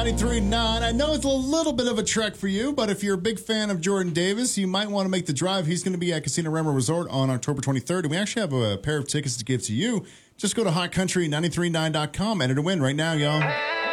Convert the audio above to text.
93.9. I know it's a little bit of a trek for you, but if you're a big fan of Jordan Davis, you might want to make the drive. He's going to be at Casino Rama Resort on October 23rd, and we actually have a pair of tickets to give to you. Just go to hotcountry939.com, enter to win right now, y'all.